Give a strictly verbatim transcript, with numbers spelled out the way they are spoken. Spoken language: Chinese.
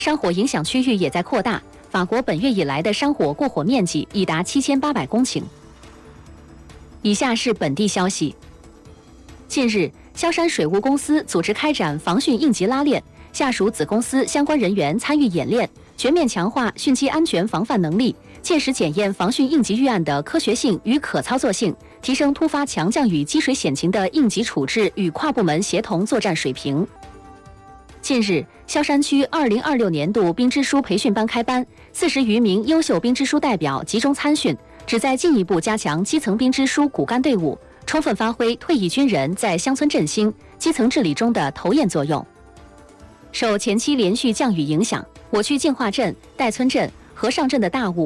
山火影响区域也在扩大，法国本月以来的山火过火面积已达七千八百公顷。以下是本地消息。近日，萧山水务公司组织开展防汛应急拉练，下属子公司相关人员参与演练，全面强化汛期安全防范能力，切实检验防汛应急预案的科学性与可操作性，提升突发强降雨积水险情的应急处置与跨部门协同作战水平。近日，萧山区二零二六年度兵支书培训班开班，四十余名优秀兵支书代表集中参训，旨在进一步加强基层兵支书骨干队伍，充分发挥退役军人在乡村振兴、基层治理中的头雁作用。受前期连续降雨影响，我区净化镇、戴村镇、和上镇的大雾